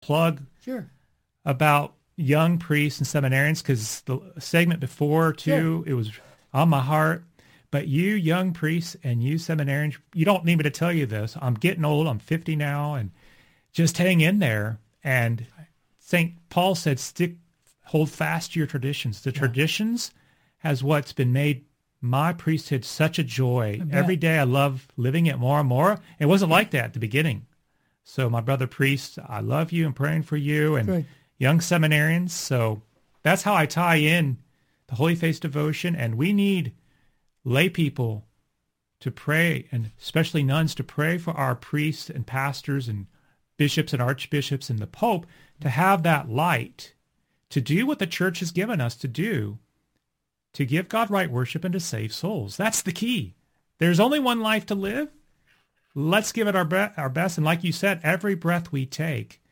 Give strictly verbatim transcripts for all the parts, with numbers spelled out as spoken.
plug Sure. about young priests and seminarians, because the segment before, too, Sure. it was on my heart. But you young priests and you seminarians, you don't need me to tell you this. I'm getting old. I'm fifty now, and just hang in there. And Saint Paul said, stick, hold fast to your traditions. The Yeah. traditions has what's been made my priesthood such a joy. Every day I love living it more and more. It wasn't like that at the beginning. So my brother priests, I love you and praying for you, and Good. young seminarians. So that's how I tie in the Holy Face devotion. And we need lay people to pray, and especially nuns, to pray for our priests and pastors and bishops and archbishops and the Pope to have that light, to do what the church has given us to do, to give God right worship and to save souls. That's the key. There's only one life to live. Let's give it our, bre- our best. And like you said, every breath we take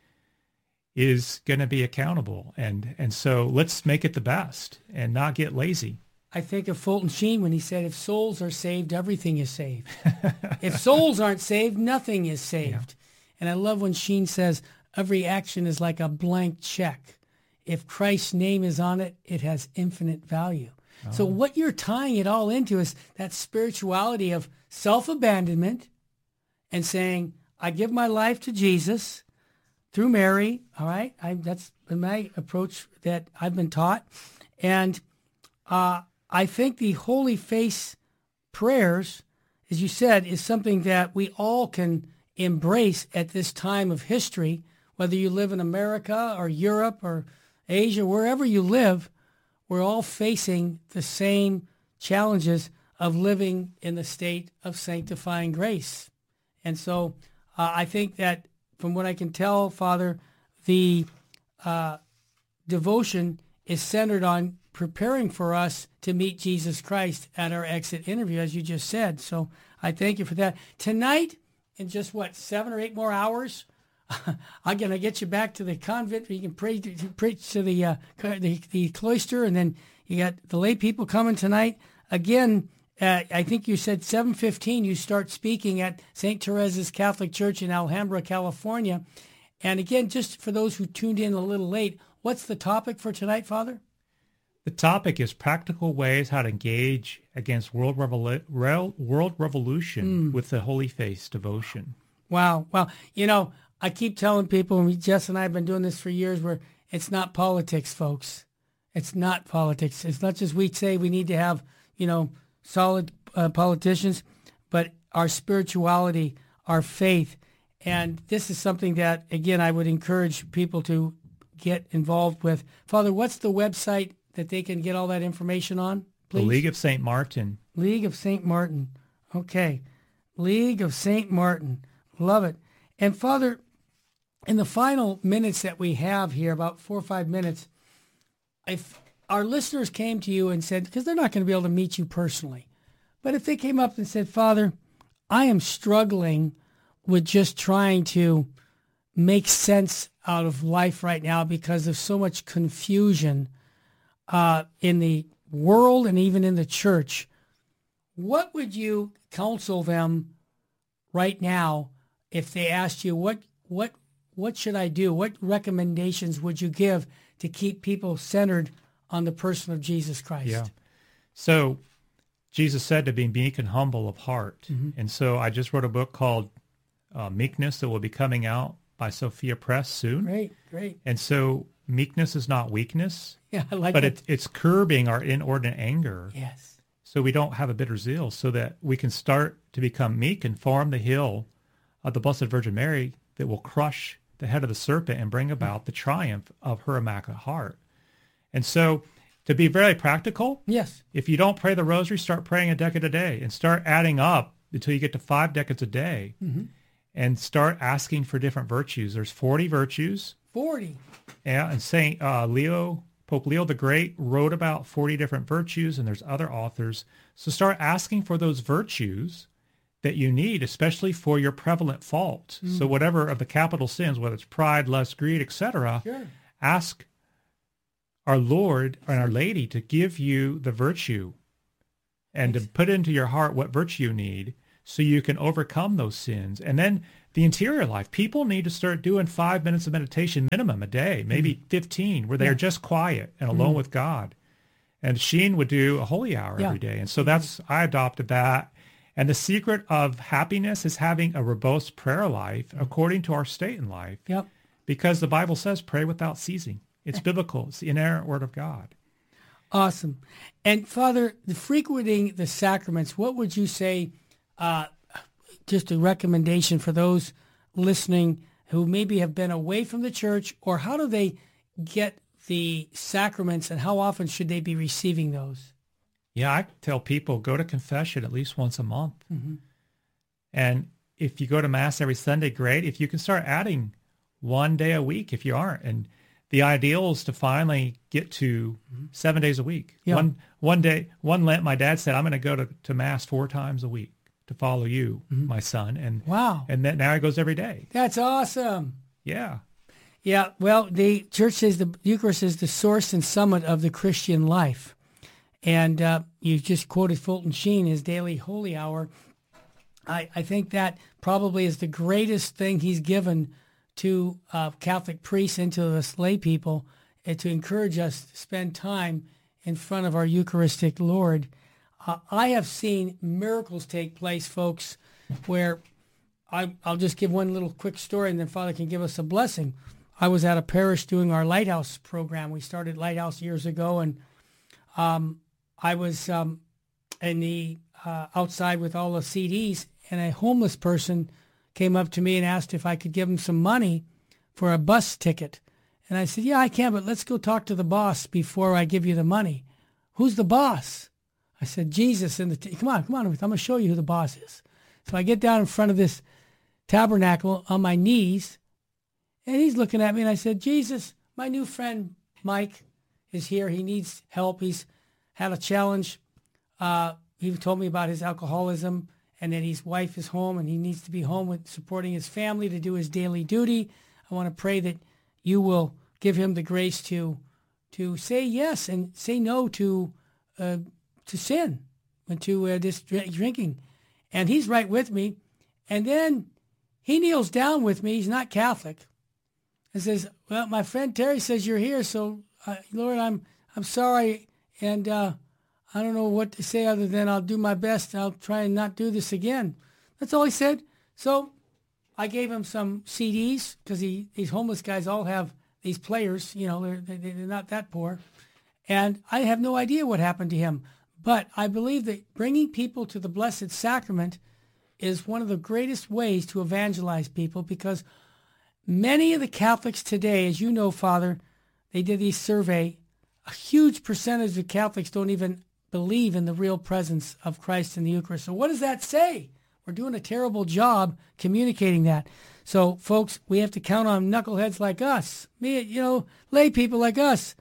is going to be accountable. And, and so let's make it the best and not get lazy. I think of Fulton Sheen when he said, if souls are saved, everything is saved. If souls aren't saved, nothing is saved. Yeah. And I love when Sheen says, every action is like a blank check. If Christ's name is on it, it has infinite value. Oh. So what you're tying it all into is that spirituality of self-abandonment and saying, I give my life to Jesus through Mary, all right? I, that's my approach that I've been taught. And uh, I think the Holy Face prayers, as you said, is something that we all can embrace at this time of history, whether you live in America or Europe or Asia, wherever you live. We're all facing the same challenges of living in the state of sanctifying grace. And so uh, I think that from what I can tell, Father, the uh, devotion is centered on preparing for us to meet Jesus Christ at our exit interview, as you just said. So I thank you for that. Tonight, in just, what, seven or eight more hours, I'm going to get you back to the convent where you can pray to, preach to the, uh, the the cloister, and then you got the lay people coming tonight. Again, uh, I think you said seven fifteen you start speaking at Saint Teresa's Catholic Church in Alhambra, California. And again, just for those who tuned in a little late, what's the topic for tonight, Father? The topic is practical ways how to engage against world, revolu- world revolution mm. with the Holy Face devotion. Wow. Well, you know, I keep telling people, and Jess and I have been doing this for years, where it's not politics, folks. It's not politics. It's not just we say we need to have, you know, solid uh, politicians, but our spirituality, our faith. And this is something that, again, I would encourage people to get involved with. Father, what's the website that they can get all that information on, please? The League of Saint Martin. League of Saint Martin. Okay. League of Saint Martin. Love it. And Father, in the final minutes that we have here, about four or five minutes, if our listeners came to you and said, because they're not going to be able to meet you personally, but if they came up and said, Father, I am struggling with just trying to make sense out of life right now because of so much confusion uh, in the world and even in the church, what would you counsel them right now if they asked you, what what what should I do? What recommendations would you give to keep people centered on the person of Jesus Christ? Yeah. So Jesus said to be meek and humble of heart. Mm-hmm. And so I just wrote a book called uh, Meekness that will be coming out by Sophia Press soon. Great, great. And so meekness is not weakness. Yeah, I like but that. It, it's curbing our inordinate anger. Yes. So we don't have a bitter zeal, so that we can start to become meek and form the hill of the Blessed Virgin Mary that will crush the head of the serpent and bring about the triumph of her Immaculate Heart. And so to be very practical, yes, if you don't pray the rosary, start praying a decade a day and start adding up until you get to five decades a day, mm-hmm. and start asking for different virtues. There's forty virtues. forty. Yeah, and Saint uh, Leo, Pope Leo the Great wrote about forty different virtues, and there's other authors. So start asking for those virtues that you need, especially for your prevalent fault. Mm. So whatever of the capital sins, whether it's pride, lust, greed, et cetera, sure. ask our Lord and Our Lady to give you the virtue and to put into your heart what virtue you need, so you can overcome those sins. And then the interior life. People need to start doing five minutes of meditation minimum a day, maybe mm-hmm. fifteen, where they're yeah. just quiet and alone mm-hmm. with God. And Sheen would do a holy hour yeah. every day. And so that's, I adopted that. And the secret of happiness is having a robust prayer life according to our state in life. Yep. Because the Bible says pray without ceasing. It's biblical. It's the inerrant word of God. Awesome. And Father, the frequenting the sacraments, what would you say, uh, just a recommendation for those listening who maybe have been away from the church, or how do they get the sacraments and how often should they be receiving those? Yeah, I tell people go to confession at least once a month. Mm-hmm. And if you go to Mass every Sunday, great. If you can start adding one day a week, if you aren't. And the ideal is to finally get to mm-hmm. seven days a week. Yeah. One one day, one Lent, my dad said, I'm going to go to, to Mass four times a week to follow you, mm-hmm. my son. And wow. And then now he goes every day. That's awesome. Yeah. Yeah. Well, the church says the Eucharist is the source and summit of the Christian life. And uh, you just quoted Fulton Sheen, his daily holy hour. I, I think that probably is the greatest thing he's given to uh, Catholic priests and to us lay people, and to encourage us to spend time in front of our Eucharistic Lord. Uh, I have seen miracles take place, folks, where I, I'll just give one little quick story and then Father can give us a blessing. I was at a parish doing our Lighthouse program. We started Lighthouse years ago, and um, I was um, in the uh, outside with all the C Ds, and a homeless person came up to me and asked if I could give him some money for a bus ticket. And I said, yeah, I can, but let's go talk to the boss before I give you the money. Who's the boss? I said, Jesus. In the t- come on, come on, I'm going to show you who the boss is. So I get down in front of this tabernacle on my knees, and he's looking at me, and I said, Jesus, my new friend Mike is here. He needs help. He's had a challenge. Uh, he told me about his alcoholism, and that his wife is home, and he needs to be home with supporting his family to do his daily duty. I want to pray that you will give him the grace to to say yes and say no to uh, to sin and to uh, this drinking. And he's right with me. And then he kneels down with me. He's not Catholic. And says, well, my friend Terry says you're here, so uh, Lord, I'm I'm sorry, and uh, I don't know what to say other than I'll do my best. I'll try and not do this again. That's all he said. So I gave him some C Ds because he, these homeless guys all have these players. You know, they're, they're not that poor. And I have no idea what happened to him. But I believe that bringing people to the Blessed Sacrament is one of the greatest ways to evangelize people, because many of the Catholics today, as you know, Father, they did these survey, a huge percentage of Catholics don't even believe in the real presence of Christ in the Eucharist. So what does that say? We're doing a terrible job communicating that. So, folks, we have to count on knuckleheads like us, me, you know, lay people like us.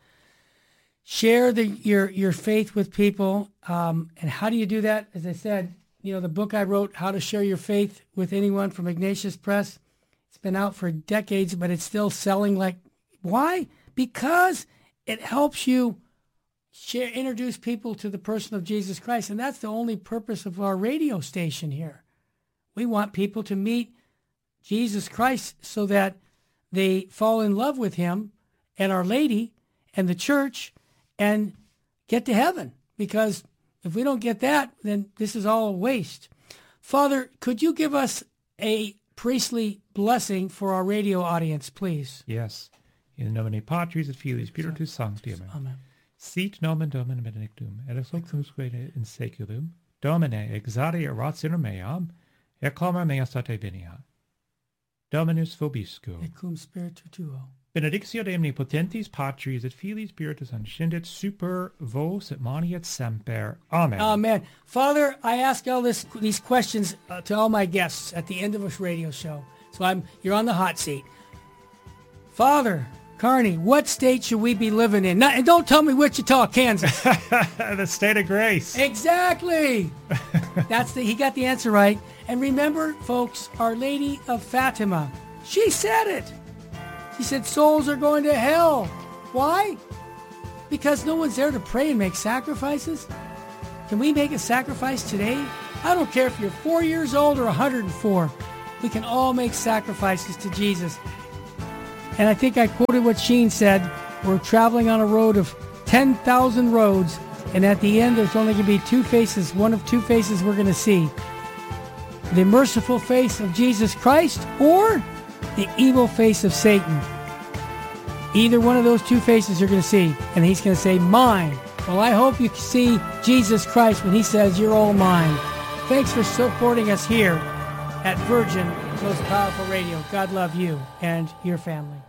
Share the, your your faith with people. Um, and how do you do that? As I said, you know, the book I wrote, How to Share Your Faith with Anyone, from Ignatius Press, it's been out for decades, but it's still selling like, why? Because it helps you share, introduce people to the person of Jesus Christ. And that's the only purpose of our radio station here. We want people to meet Jesus Christ so that they fall in love with him and Our Lady and the church and get to heaven. Because if we don't get that, then this is all a waste. Father, could you give us a priestly blessing for our radio audience, please? Yes. In nomine Patris et Filii Spiritus Sancti. Amen. Sit nomen Domini benedictum, et ex hoc nunc in saeculum, Domine exade ratio meam, et clamor mea state venia. Dominus vobisco. Et cum spiritu tuo. Benedictio de omnipotentis Patris et Filii Spiritus ascendet super vos et mani et semper. Amen. Amen. Father, I ask all this, these questions uh, to all my guests at the end of a radio show. So I'm you're on the hot seat. Father Carney, what state should we be living in? Not, and don't tell me Wichita, Kansas. The state of grace. Exactly. That's the he got the answer right. And remember, folks, Our Lady of Fatima, she said it. She said souls are going to hell. Why? Because no one's there to pray and make sacrifices. Can we make a sacrifice today I don't care if you're four years old or one hundred four. We can all make sacrifices to Jesus. And I think I quoted what Sheen said. We're traveling on a road of ten thousand roads, and at the end there's only going to be two faces, one of two faces we're going to see. The merciful face of Jesus Christ or the evil face of Satan. Either one of those two faces you're going to see, and he's going to say, mine. Well, I hope you see Jesus Christ when he says, you're all mine. Thanks for supporting us here at Virgin Most Powerful Radio. God love you and your family.